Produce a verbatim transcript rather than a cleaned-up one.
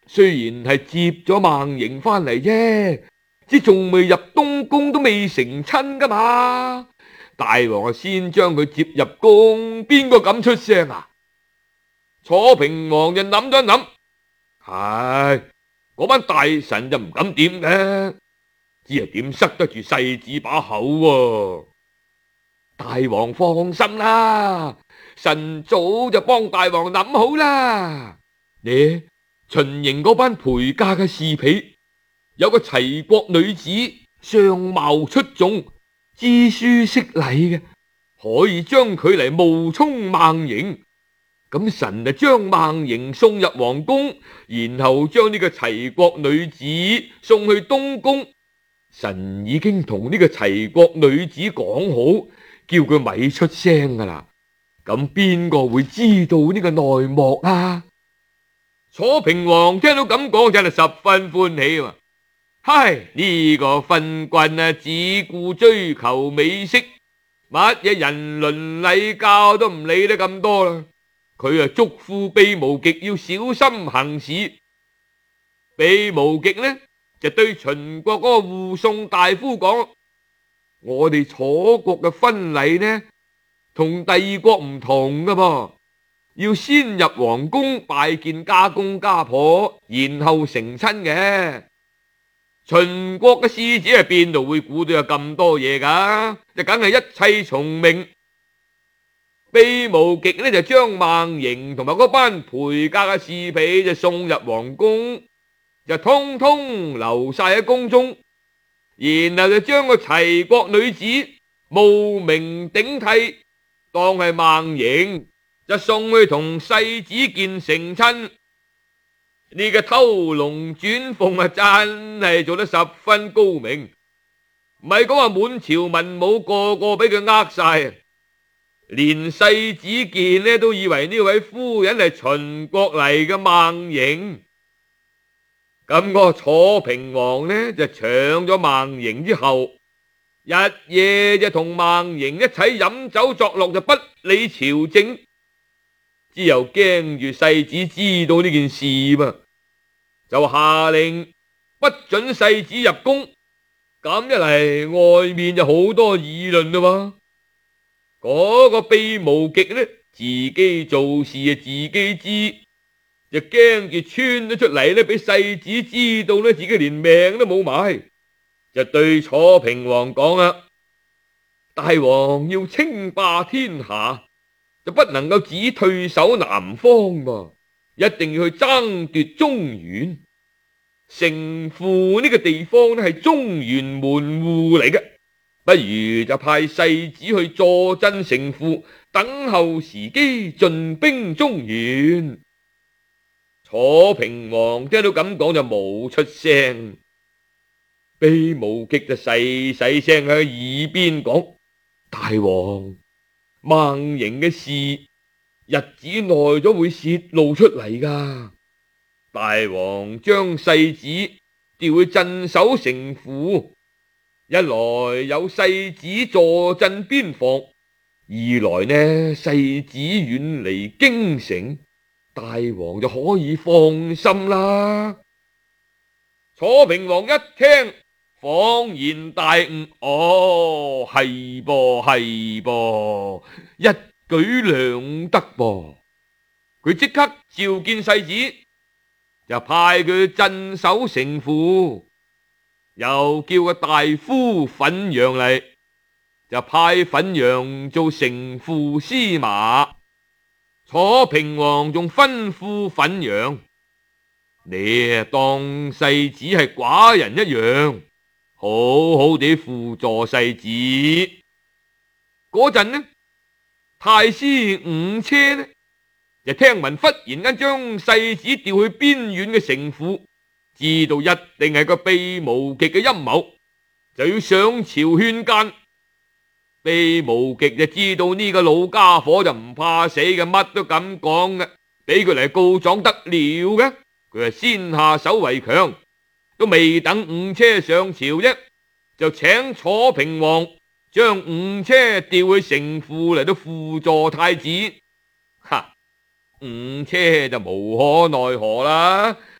雖然係接咗孟營翻嚟啫，只仲未入東宮都未成親噶嘛。大王啊，先將佢接入宮，邊個敢出聲啊？楚平王就諗咗一諗，唉，嗰班大臣就唔敢點嘅，只係點塞得住世子把口喎。大王放心啦，臣早就幫大王諗好啦。你秦營嗰班陪嫁嘅侍婢，有個齊國女子，相貌出眾，知書識禮嘅，可以將佢嚟冒充孟營。咁臣就將孟營送入皇宮，然後將呢個齊國女子送去東宮。臣已經同呢個齊國女子講好，叫佢咪出聲噶啦。咁邊個會知道呢個內幕啊？楚平王聽到咁講，真係十分歡喜啊！嗨，呢個昏君啊，只顧追求美色，乜嘢人倫禮教都唔理得咁多啦。佢啊囑咐秘無極要小心行事。秘無極呢就對秦國嗰個護送大夫講：我哋楚國嘅婚禮呢，同第二國唔同噶噃，要先入皇宮拜見家公家婆，然後成親嘅。秦國嘅使者係邊度會估到有咁多嘢噶？就梗係一切從命。秘無極呢就將孟營同埋嗰班陪嫁嘅侍婢就送入皇宮，就通通留晒喺宮中，然後就將個齊國女子冒名頂替，當係孟營，就送去同世子健成親。呢個偷龍轉鳳啊，真係做得十分高明。唔係講話滿朝文武個個俾佢呃晒，連世子健呢都以為呢位夫人係秦國嚟嘅孟營。咁個楚平王呢就搶咗孟營之後，日夜就同孟營一齊飲酒作樂，就不理朝政。之後驚住世子知道呢件事嘛，就下令不准世子入宮。咁一嚟，外面就好多議論啦。嗰個秘無極呢，自己做事啊自己知，就驚住穿咗出嚟呢，俾世子知道呢，自己連命都冇埋，就對楚平王講啊：大王要稱霸天下，就不能夠只退守南方噃，一定要去爭奪中原。城父呢個地方呢係中原門戶嚟嘅，不如就派世子去坐鎮城父，等候時機進兵中原。楚平王聽到咁講就冇出聲，秘無極就細細聲喺耳邊講：大王，孟營嘅事日子耐咗會泄露出嚟噶。大王將世子調去鎮守城父，一來有世子坐鎮邊防，二來呢世子遠離京城，大王就可以放心啦。楚平王一聽，恍然大悟，哦，係噃係噃，一舉兩得噃。佢即刻召見世子，就派佢鎮守城父，又叫個大夫汾陽嚟，就派汾陽做城父司馬。楚平王仲吩咐汾陽：你啊當世子係寡人一樣，好好地輔助世子。嗰陣呢，太師伍車呢就聽聞忽然間將世子調去邊遠嘅城父，知道一定係個秘無極嘅陰謀，就要上朝勸諫。秘無極就知道呢個老家伙就唔怕死嘅，乜都敢講嘅，俾佢嚟告狀得了嘅。佢係先下手為強，都未等伍車上朝啫，就請楚平王將伍車調去城父嚟到輔助太子。哈！伍車就無可奈何啦，